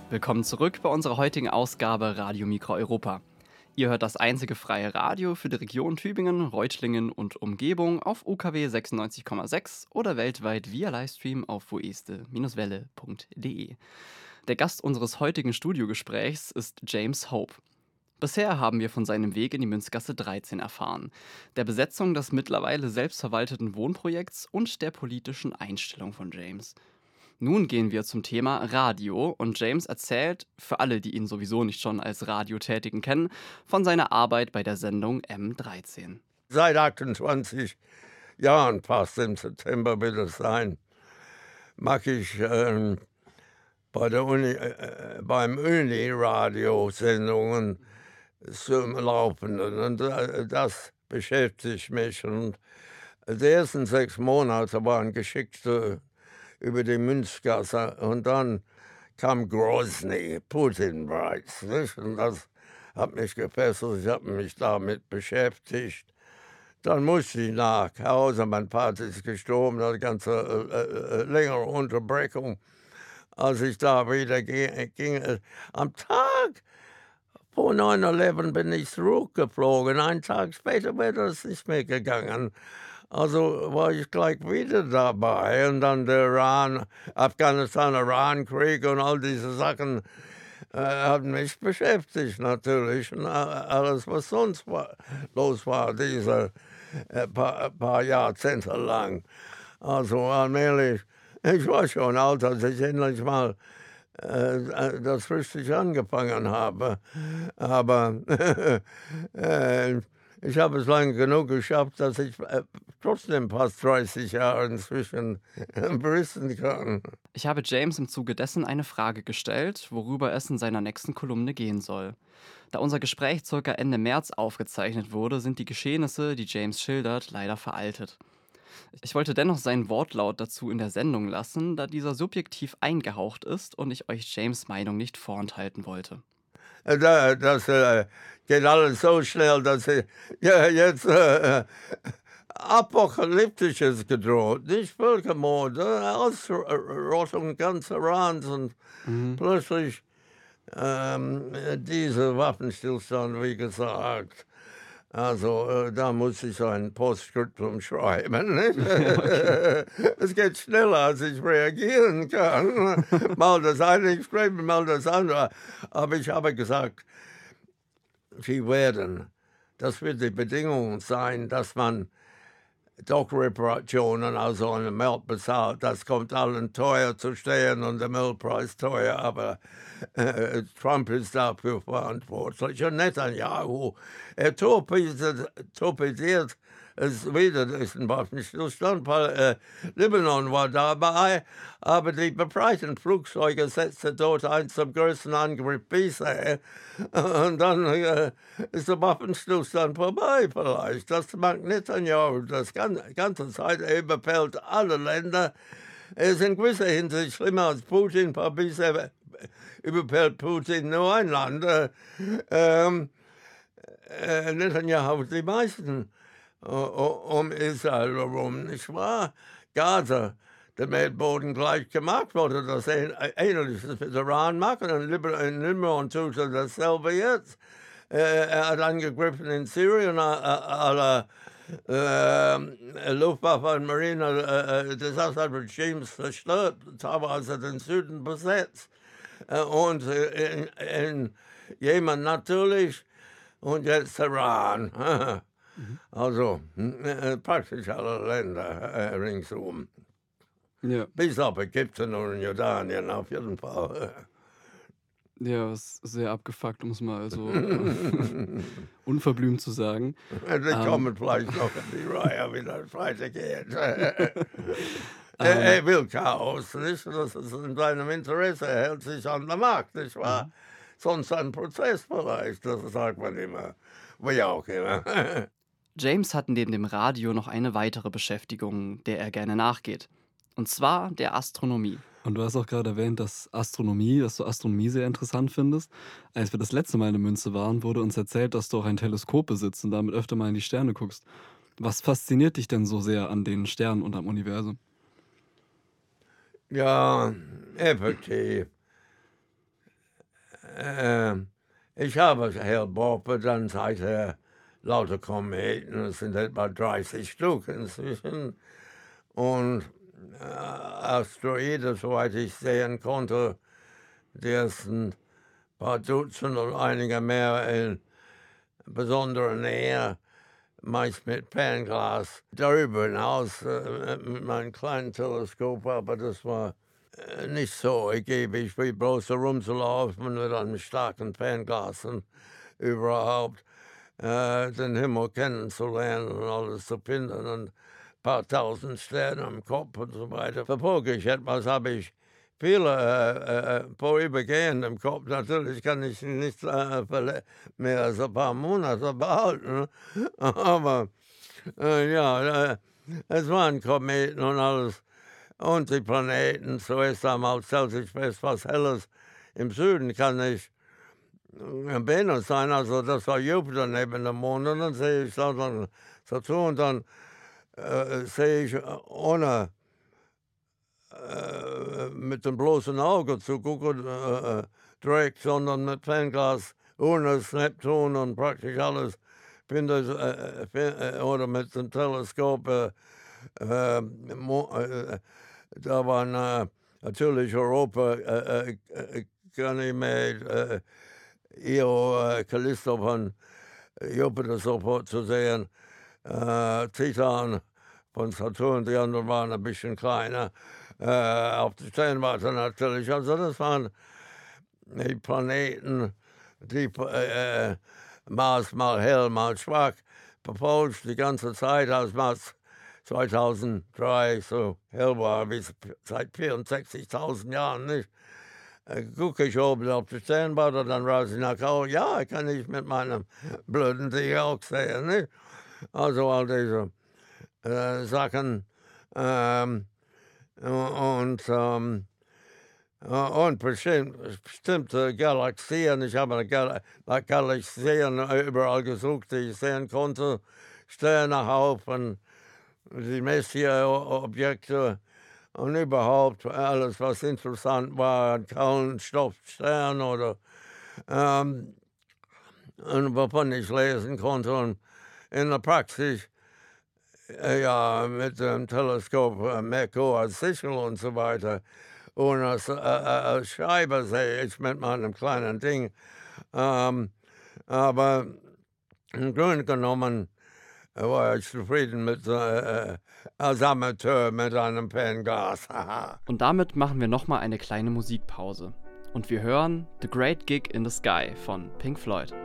Willkommen zurück bei unserer heutigen Ausgabe Radio Mikro Europa. Ihr hört das einzige freie Radio für die Region Tübingen, Reutlingen und Umgebung auf UKW 96,6 oder weltweit via Livestream auf voeste-welle.de. Der Gast unseres heutigen Studiogesprächs ist James Hope. Bisher haben wir von seinem Weg in die Münzgasse 13 erfahren, der Besetzung des mittlerweile selbstverwalteten Wohnprojekts und der politischen Einstellung von James. Nun gehen wir zum Thema Radio und James erzählt, für alle, die ihn sowieso nicht schon als Radiotätigen kennen, von seiner Arbeit bei der Sendung M13. Seit 28 Jahren, fast im September wird es sein, mache ich bei der beim Uni-Radio Sendungen zum Laufenden. Und das beschäftigt mich. Und die ersten 6 Monate waren geschickt über die Münzgasse. Und dann kam Grozny, Putin-Preis. Und das hat mich gefesselt. Ich habe mich damit beschäftigt. Dann musste ich nach Hause. Mein Vater ist gestorben, eine ganze längere Unterbrechung. Als ich da wieder ging, am Tag vor 9/11 bin ich zurückgeflogen. Einen Tag später wäre das nicht mehr gegangen. Also war ich gleich wieder dabei. Und dann der Afghanistan-Iran-Krieg und all diese Sachen haben mich beschäftigt natürlich. Und alles, was sonst los war, diese paar Jahrzehnte lang. Also allmählich, ich war schon alt, als ich endlich mal das richtig angefangen habe. Aber ich habe es lange genug geschafft, dass ich trotzdem fast 30 Jahre inzwischen berichten kann. Ich habe James im Zuge dessen eine Frage gestellt, worüber es in seiner nächsten Kolumne gehen soll. Da unser Gespräch ca. Ende März aufgezeichnet wurde, sind die Geschehnisse, die James schildert, leider veraltet. Ich wollte dennoch seinen Wortlaut dazu in der Sendung lassen, da dieser subjektiv eingehaucht ist und ich euch James' Meinung nicht vorenthalten wollte. Das geht alles so schnell, dass jetzt Apokalyptisches gedroht, nicht Völkermord, Ausrottung ganz Irans und plötzlich dieser Waffenstillstand, wie gesagt. Also da muss ich ein Postskriptum schreiben. Nicht? Okay. Es geht schneller, als ich reagieren kann. Mal das eine schreiben, mal das andere. Aber ich habe gesagt, das wird die Bedingung sein, dass man doch Reparationen, also eine Müll bezahlt. Das kommt allen teuer zu stehen und der Müllpreis teuer, aber Trump ist dafür verantwortlich. Und Netanyahu, er torpediert es wieder, ist ein Waffenstillstand, weil Libanon war dabei, aber die befreiten Flugzeuge setzten dort ein zum größten Angriff bisher. Und dann ist der Waffenstillstand vorbei vielleicht. Das macht Netanyahu das ganze Zeit. Er überfällt alle Länder. Er ist in gewisser Hinsicht schlimmer als Putin. Bisher überfällt Putin nur ein Land. Netanyahu die meisten um Israel herum, nicht wahr? Gaza, der Erdboden gleich gemacht wurde, das Ähnliches mit Iran machen. Und Libanon tut er dasselbe jetzt. Er hat angegriffen in Syrien, alle Luftwaffe und Marine des Assad-Regimes zerstört, teilweise den Süden besetzt. Und in Jemen natürlich und jetzt Iran. Also praktisch alle Länder ringsum. Ja. Bis auf Ägypten und Jordanien auf jeden Fall. Ja, ist sehr abgefuckt, um es mal so unverblümt zu sagen. Die kommen vielleicht noch in die Reihe, wie das weitergeht. Er will Chaos, nicht? Das ist in seinem Interesse. Er hält sich an der Macht, nicht wahr? Sonst ein Prozess vielleicht, das sagt man immer. Wie auch immer. James hat neben dem Radio noch eine weitere Beschäftigung, der er gerne nachgeht. Und zwar der Astronomie. Und du hast auch gerade erwähnt, dass du Astronomie sehr interessant findest. Als wir das letzte Mal in der Münze waren, wurde uns erzählt, dass du auch ein Teleskop besitzt und damit öfter mal in die Sterne guckst. Was fasziniert dich denn so sehr an den Sternen und am Universum? Ja, effektiv. Ich habe Hellboppe dann seither lauter Kometen, es sind etwa 30 Stück inzwischen. Und Asteroide, soweit ich sehen konnte, die ersten paar Dutzend und einige mehr in besonderer Nähe, meist mit Fernglas. Darüber hinaus mit meinem kleinen Teleskop, aber das war nicht so ergiebig, wie bloß herumzulaufen mit einem starken Fernglas und überhaupt den Himmel kennenzulernen und alles zu finden und ein paar tausend Sterne im Kopf und so weiter. Verfolge ich etwas, habe ich viele vorübergehend im Kopf. Natürlich kann ich nicht mehr als ein paar Monate behalten, aber ja, es waren Kometen und alles. Und die Planeten, zuerst einmal stellt sich fest, was Helles im Süden kann nicht Venus sein, also das war Jupiter neben dem Mond. Und dann sehe ich dann Saturn, dann sehe ich ohne mit dem bloßen Auge zu gucken direkt, sondern mit Fernglas, Uranus, Neptun und praktisch alles, oder mit dem Teleskop. Da waren natürlich Europa, Ganymed, Io, Callisto von Jupiter sofort zu sehen, Titan von Saturn, die anderen waren ein bisschen kleiner, auf der Sternwarte natürlich. Also das waren die Planeten, die Mars mal hell, mal schwach, verfolgt die ganze Zeit, als Mars 2003 so hell war, wie seit 64.000 Jahren nicht. Gucke ich oben auf die Sternwarte, dann raus nach Hause. Ja, kann ich mit meinem blöden Ding auch sehen. Nicht? Also all diese Sachen und bestimmte Galaxien. Ich habe Galaxien überall gesucht, die ich sehen konnte. Sternehaufen, die Messier-Objekte. Und überhaupt alles, was interessant war, Kohlenstoffstern oder und wovon ich lesen konnte. Und in der Praxis, ja, mit dem Teleskop Merkur als Sichel und so weiter. Und als Schreiber sehe ich mit meinem kleinen Ding. Aber im Grunde genommen war ich zufrieden mit als Amateur mit einem Fernglas. Und damit machen wir nochmal eine kleine Musikpause. Und wir hören The Great Gig in the Sky von Pink Floyd.